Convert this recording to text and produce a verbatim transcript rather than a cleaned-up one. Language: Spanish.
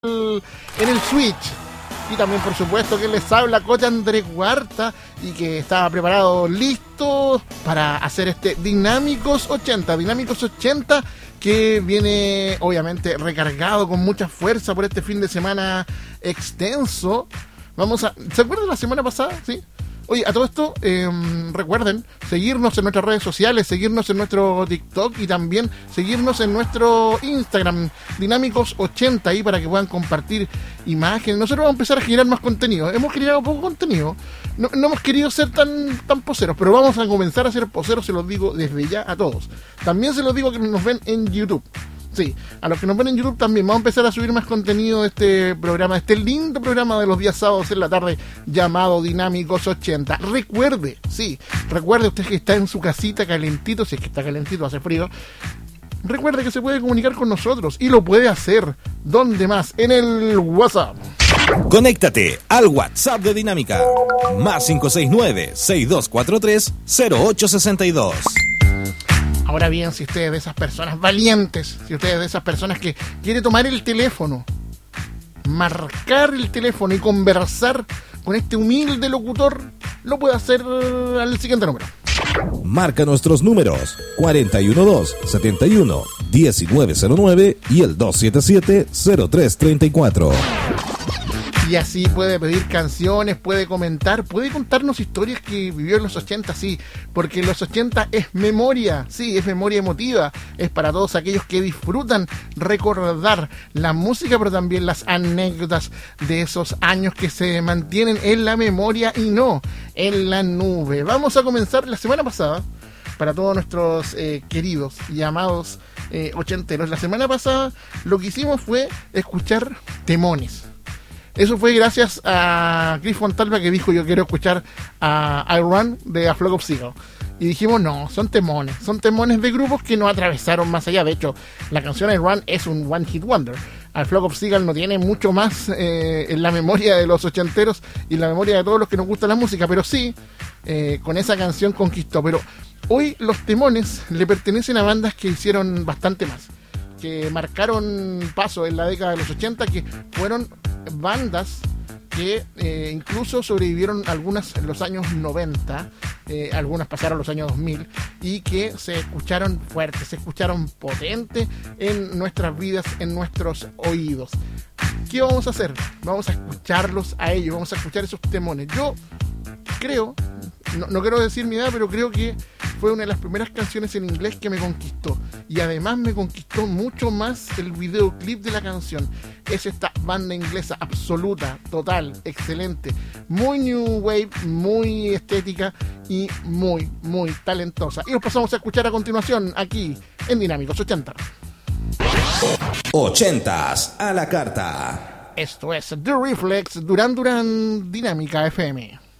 en el Switch. Y también, por supuesto, que les habla Coach Andrés Huerta y que estaba preparado, listo para hacer este Dinámicos ochenta. Dinámicos ochenta que viene, obviamente, recargado con mucha fuerza por este fin de semana extenso. Vamos a... ¿Se acuerdan la semana pasada? ¿Sí? Oye, a todo esto, eh, recuerden seguirnos en nuestras redes sociales, seguirnos en nuestro TikTok y también seguirnos en nuestro Instagram, Dinámicos ochenta, ahí para que puedan compartir imágenes. Nosotros vamos a empezar a generar más contenido. Hemos generado poco contenido, no, no hemos querido ser tan, tan poseros, pero vamos a comenzar a ser poseros, se los digo desde ya a todos. También se los digo a que nos ven en YouTube. Sí, a los que nos ven en YouTube también vamos a empezar a subir más contenido de este programa, este lindo programa de los días sábados en la tarde llamado Dinámicos ochenta. Recuerde, sí, recuerde usted que está en su casita calentito, si es que está calentito, hace frío. Recuerde que se puede comunicar con nosotros y lo puede hacer, ¿dónde más? En el WhatsApp. Conéctate al WhatsApp de Dinámica, más cinco seis nueve, seis dos cuatro tres, cero ocho seis dos. Ahora bien, si usted es de esas personas valientes, si usted es de esas personas que quiere tomar el teléfono, marcar el teléfono y conversar con este humilde locutor, lo puede hacer al siguiente número. Marca nuestros números cuatro uno dos, siete uno, uno nueve cero nueve y el dos siete siete, cero tres tres cuatro. Y así puede pedir canciones, puede comentar, puede contarnos historias que vivió en los ochenta, sí, porque los ochenta es memoria, sí, es memoria emotiva, es para todos aquellos que disfrutan recordar la música, pero también las anécdotas de esos años que se mantienen en la memoria y no en la nube. Vamos a comenzar la semana pasada, para todos nuestros eh, queridos y amados eh, ochenteros, la semana pasada lo que hicimos fue escuchar temones. Eso fue gracias a Chris Fontalba, que dijo: yo quiero escuchar a I Run de A Flock of Seagulls. Y dijimos, no, son temones, son temones de grupos que no atravesaron más allá. De hecho, la canción I Run es un One Hit Wonder. A Flock of Seagulls no tiene mucho más eh, en la memoria de los ochenteros y en la memoria de todos los que nos gusta la música, pero sí, eh, con esa canción conquistó. Pero hoy los temones le pertenecen a bandas que hicieron bastante más, que marcaron paso en la década de los ochenta, que fueron bandas que eh, incluso sobrevivieron algunas en los años noventa, eh, algunas pasaron los años dos mil, y que se escucharon fuertes, se escucharon potentes en nuestras vidas, en nuestros oídos. ¿Qué vamos a hacer? Vamos a escucharlos a ellos, vamos a escuchar esos temones. Yo creo, no, no quiero decir mi edad, pero creo que fue una de las primeras canciones en inglés que me conquistó. Y además me conquistó mucho más el videoclip de la canción. Es esta banda inglesa absoluta, total, excelente. Muy new wave, muy estética y muy, muy talentosa. Y los pasamos a escuchar a continuación aquí en Dinámicos ochenta. ochentas a la carta. Esto es The Reflex, Duran Duran Dinámica F M.